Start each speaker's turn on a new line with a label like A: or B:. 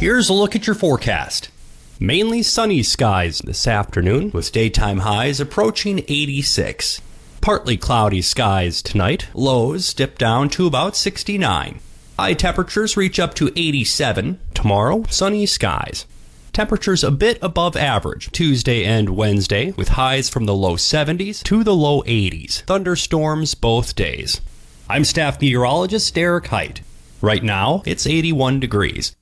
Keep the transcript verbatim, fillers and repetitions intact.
A: Here's a look at your forecast. Mainly sunny skies this afternoon, with daytime highs approaching eighty-six. Partly cloudy skies tonight. Lows dip down to about sixty-nine. High temperatures reach up to eighty-seven. Tomorrow, sunny skies. Temperatures a bit above average Tuesday and Wednesday, with highs from the low seventies to the low eighties. Thunderstorms both days. I'm staff meteorologist Derek Height. Right now, it's eighty-one degrees.